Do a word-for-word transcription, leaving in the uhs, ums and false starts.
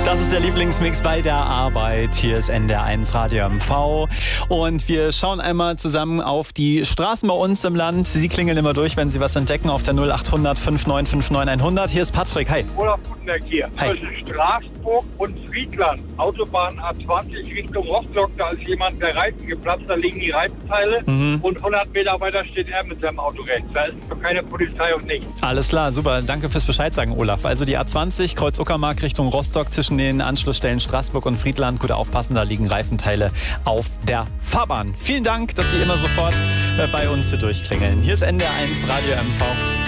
Das ist der Lieblingsmix bei der Arbeit. Hier ist N D R eins Radio M V. Und wir schauen einmal zusammen auf die Straßen bei uns im Land. Sie klingeln immer durch, wenn Sie was entdecken, auf der null acht hundert fünf neun fünf neun hundert. Hier ist Patrick. Hi. Olaf Gutenberg hier. Hi. Zwischen Straßburg und Friedland, Autobahn A zwanzig Richtung Rostock, da ist jemand der Reifen geplatzt, da liegen die Reifenteile Mhm. und hundert Meter weiter steht er mit seinem Auto rechts. Da ist noch keine Polizei und nichts. Alles klar, super. Danke fürs Bescheid sagen, Olaf. Also die A zwanzig, Kreuz Uckermark Richtung Rostock, zwischen den Anschlussstellen Straßburg und Friedland. Gut aufpassen, da liegen Reifenteile auf der Fahrbahn. Vielen Dank, dass Sie immer sofort bei uns hier durchklingeln. Hier ist N D R eins Radio M V.